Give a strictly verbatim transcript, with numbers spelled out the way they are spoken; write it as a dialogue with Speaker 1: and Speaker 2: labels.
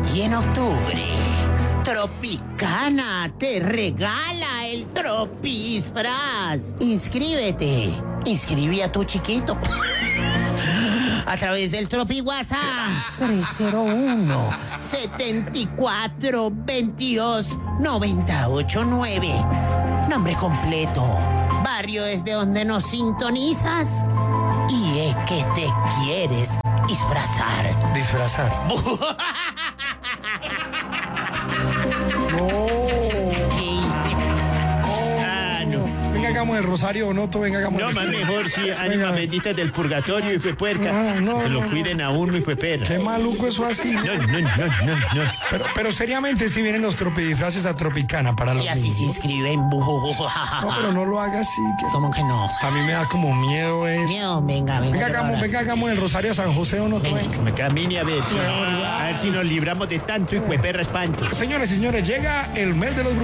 Speaker 1: Y en octubre, Tropicana te regala el Tropisfraz. Inscríbete. Inscribe a tu chiquito. A través del Tropi WhatsApp tres cero uno, setenta y cuatro, veintidós, noventa y ocho nueve. Nombre completo, barrio desde donde nos sintonizas y es que te quieres disfrazar.
Speaker 2: Disfrazar. No.
Speaker 3: Ah, no.
Speaker 2: Venga, hagamos el rosario o no, todo venga, hagamos
Speaker 3: No,
Speaker 2: el
Speaker 3: más mejor, sí, ánima bendita del purgatorio y fue puerca.
Speaker 2: No, no,
Speaker 3: que lo
Speaker 2: no,
Speaker 3: cuiden a uno y fue perra.
Speaker 2: Qué maluco eso así.
Speaker 3: No, no, no, no, no.
Speaker 2: Pero, pero seriamente, si vienen los tropidisfraces a Tropicana para los
Speaker 1: Y así se
Speaker 2: niños.
Speaker 1: inscriben.
Speaker 2: No, pero no lo haga así. Que
Speaker 1: ¿Cómo que no?
Speaker 2: a mí me da como miedo eso.
Speaker 1: Miedo, venga, venga.
Speaker 2: Venga,
Speaker 1: te lo
Speaker 2: hagamos,
Speaker 1: abrazo.
Speaker 2: venga, hagamos el rosario a San José o no, todo venga.
Speaker 3: Me camine a ver si, a ver si nos libramos de tanto y fue perra espanto.
Speaker 2: Señores y señores, llega el mes de los